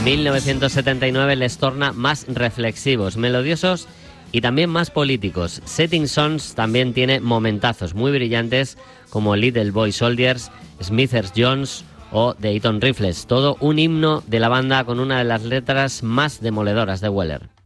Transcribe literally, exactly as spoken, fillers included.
mil novecientos setenta y nueve les torna más reflexivos, melodiosos y también más políticos. Setting Sons también tiene momentazos muy brillantes como Little Boy Soldiers, Smithers Jones o The Eton Rifles. Todo un himno de la banda con una de las letras más demoledoras de Weller.